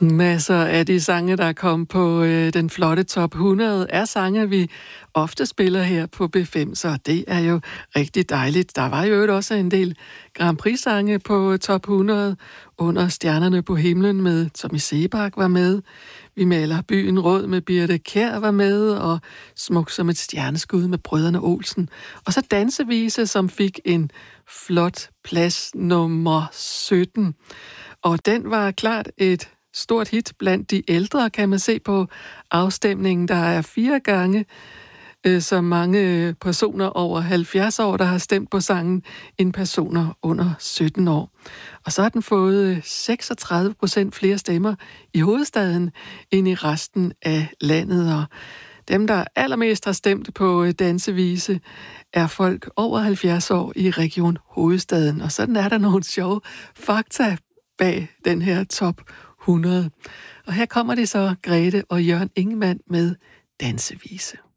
Masser af de sange, der kom på den flotte top 100, er sange, vi ofte spiller her på B5, så det er jo rigtig dejligt. Der var jo også en del Grand Prix-sange på top 100. Under Stjernerne på himlen med Tommy Sebak var med. Vi maler byen rød med Birthe Kjær var med, og Smuk som et stjerneskud med Brødrene Olsen. Og så Dansevise, som fik en flot plads nummer 17. Og den var klart et stort hit blandt de ældre, kan man se på afstemningen. Der er 4 gange så mange personer over 70 år, der har stemt på sangen, end personer under 17 år. Og så har den fået 36% flere stemmer i hovedstaden end i resten af landet. Og dem, der allermest har stemt på Dansevise, er folk over 70 år i Region Hovedstaden. Og sådan er der nogle sjove fakta bag den her top 100. Og her kommer det så Grete og Jørgen Ingemann med Dansevise.